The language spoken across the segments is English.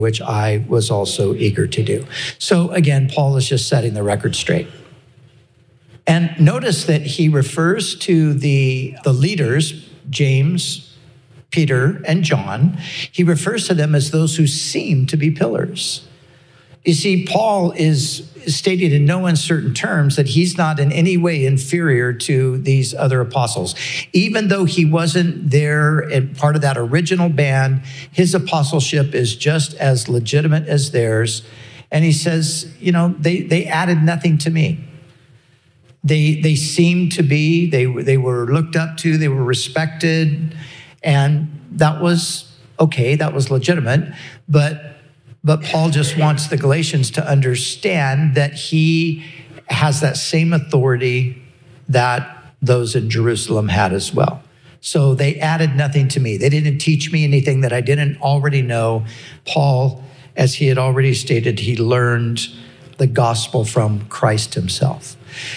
which I was also eager to do. So again, Paul is just setting the record straight. And notice that he refers to the leaders, James, Peter, and John. He refers to them as those who seem to be pillars. You see, Paul is stated in no uncertain terms that he's not in any way inferior to these other apostles. Even though he wasn't there and part of that original band, his apostleship is just as legitimate as theirs. And he says, they added nothing to me. They seemed to be, they were looked up to, they were respected, and that was okay, that was legitimate, but Paul just wants the Galatians to understand that he has that same authority that those in Jerusalem had as well. So they added nothing to me. They didn't teach me anything that I didn't already know. Paul, as he had already stated, he learned the gospel from Christ himself.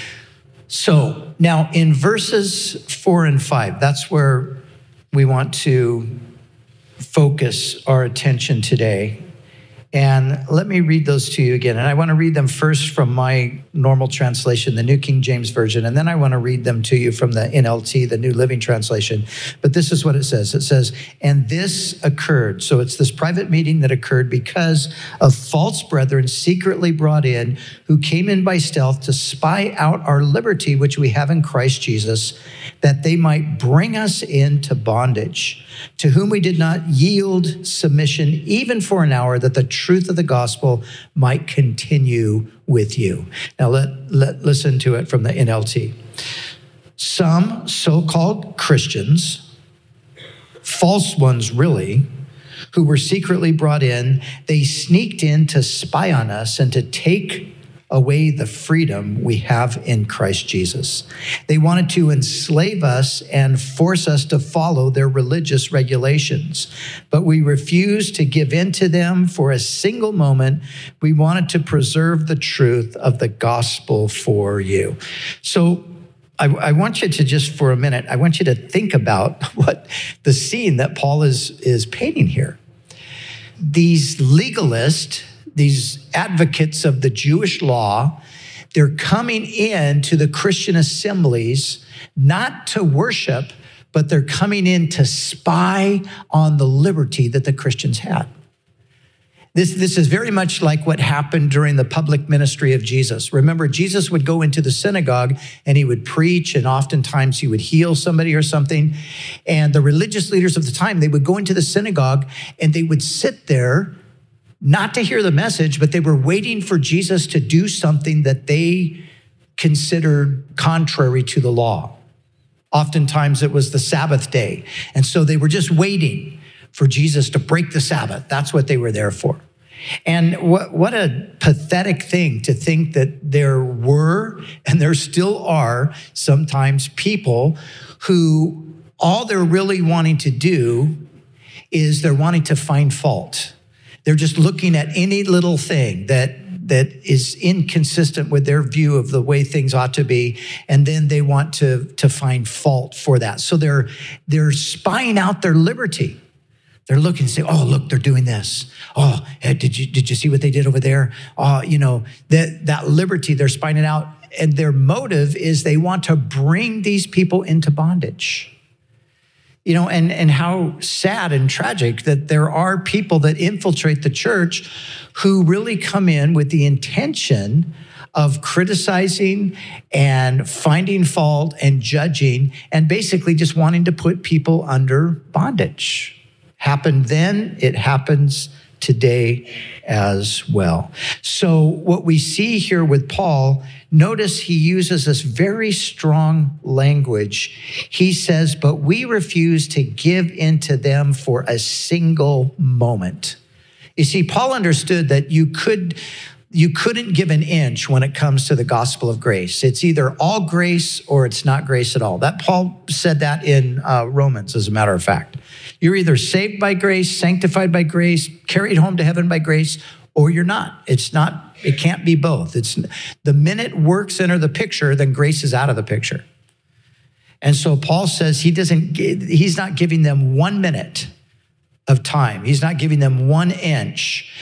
So now in verses 4 and 5, that's where we want to focus our attention today. And let me read those to you again. And I want to read them first from my normal translation, the New King James Version, and then I want to read them to you from the NLT, the New Living Translation. But this is what it says. It says, and this occurred. So it's this private meeting that occurred because of false brethren secretly brought in, who came in by stealth to spy out our liberty, which we have in Christ Jesus, that they might bring us into bondage, to whom we did not yield submission even for an hour, that the truth of the gospel might continue with you. Now listen to it from the NLT. Some so-called Christians, false ones really, who were secretly brought in, they sneaked in to spy on us and to take away the freedom we have in Christ Jesus. They wanted to enslave us and force us to follow their religious regulations, but we refused to give in to them for a single moment. We wanted to preserve the truth of the gospel for you. So I want you to just for a minute, I want you to think about what the scene that Paul is painting here. These legalists, these advocates of the Jewish law, they're coming into the Christian assemblies, not to worship, but they're coming in to spy on the liberty that the Christians had. This is very much like what happened during the public ministry of Jesus. Remember, Jesus would go into the synagogue and he would preach, and oftentimes he would heal somebody or something. And the religious leaders of the time, they would go into the synagogue and they would sit there not to hear the message, but they were waiting for Jesus to do something that they considered contrary to the law. Oftentimes it was the Sabbath day. And so they were just waiting for Jesus to break the Sabbath. That's what they were there for. And what a pathetic thing to think that there were, and there still are, sometimes people who all they're really wanting to do is they're wanting to find fault. They're just looking at any little thing that is inconsistent with their view of the way things ought to be, and then they want to find fault for that. So they're spying out their liberty. They're looking and say, oh, look, they're doing this. Oh, did you see what they did over there? Oh, that liberty, they're spying it out. And their motive is they want to bring these people into bondage. And how sad and tragic that there are people that infiltrate the church who really come in with the intention of criticizing and finding fault and judging and basically just wanting to put people under bondage. Happened then, it happens today as well. So what we see here with Paul, notice he uses this very strong language. He says, but we refuse to give in to them for a single moment. You see, Paul understood that you couldn't give an inch when it comes to the gospel of grace. It's either all grace or it's not grace at all. That Paul said that in Romans, as a matter of fact. You're either saved by grace, sanctified by grace, carried home to heaven by grace, or you're not. It can't be both. It's the minute works enter the picture, then grace is out of the picture. And so Paul says he's not giving them 1 minute of time. He's not giving them 1 inch.